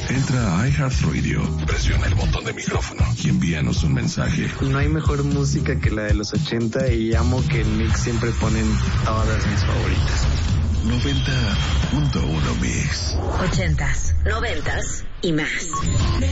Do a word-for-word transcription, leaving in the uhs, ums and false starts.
Entra a iHeartRadio, presiona el botón de micrófono y envíanos un mensaje. No hay mejor música que la de los ochenta y amo que en Mix siempre ponen todas mis favoritas. noventa punto uno Mix. Ochentas, noventas y más.